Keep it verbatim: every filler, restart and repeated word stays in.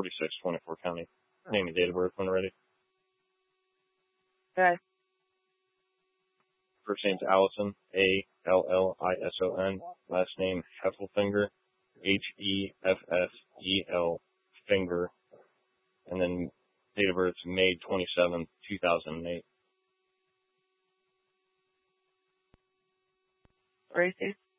forty-six, twenty-four County. Name and date of birth when ready. Okay. First name's Allison, A L L I S O N. Last name Heffelfinger, H E F F E L Finger. And then date of birth May twenty-seventh, two thousand eight. Race.